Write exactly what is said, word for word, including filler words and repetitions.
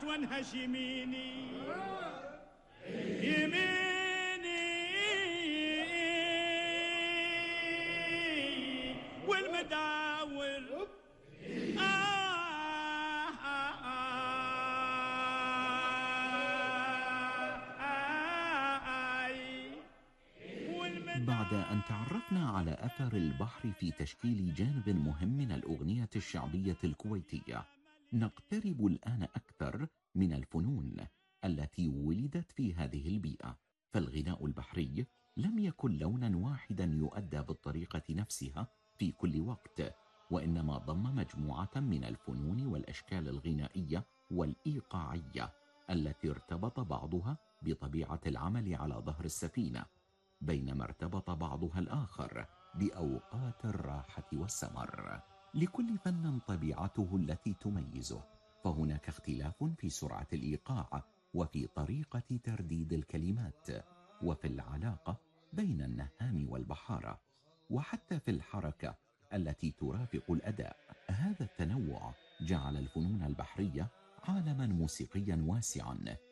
وانهش يميني يميني والمداور آه آه آه بعد أن تعرفنا على أثر البحر في تشكيل جانب مهم من الأغنية الشعبية الكويتية، نقترب الآن أكثر من الفنون التي ولدت في هذه البيئة. فالغناء البحري لم يكن لونا واحدا يؤدى بالطريقة نفسها في كل وقت، وإنما ضم مجموعة من الفنون والأشكال الغنائية والإيقاعية التي ارتبط بعضها بطبيعة العمل على ظهر السفينة، بينما ارتبط بعضها الآخر بأوقات الراحة والسمر. لكل فن طبيعته التي تميزه، فهناك اختلاف في سرعة الإيقاع وفي طريقة ترديد الكلمات وفي العلاقة بين النهام والبحارة وحتى في الحركة التي ترافق الأداء. هذا التنوع جعل الفنون البحرية عالما موسيقيا واسعا